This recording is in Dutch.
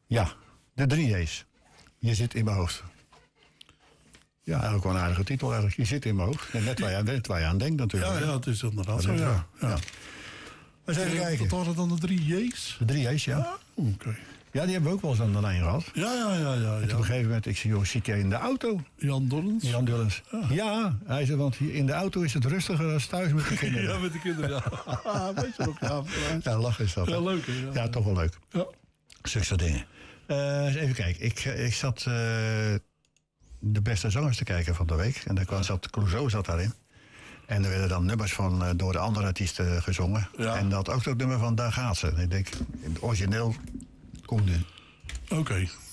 Ja, de 3 J's. Je zit in mijn hoofd. Ja, eigenlijk wel een aardige titel eigenlijk. Je zit in mijn hoofd. Net waar je aan denkt natuurlijk. Ja, het is inderdaad zo, ja. Maar eens even kijken. Wat waren dan de 3 J's? De 3 J's, ja. Oké. Ja, die hebben we ook wel eens aan de lijn gehad. Ja. En op een gegeven moment, ik zie, joh, zit jij in de auto? Jan Dollens? Jan Dullens. Ja, hij zei, want hier in de auto is het rustiger dan thuis met de kinderen. Ja, met de kinderen, ja. Weet je nog, ja. Ja, lachen is dat. Ja, hè? leuk, hè? Ja, toch wel leuk. Ja. Zulke soort dingen. Eens even kijken. Ik zat de beste zangers te kijken van de week. En daar zat Clouseau zat daarin. En er werden dan nummers van door de andere artiesten gezongen. Ja. En dat ook dat nummer van Daar gaat ze. En ik denk, in het origineel komt nu. Oké.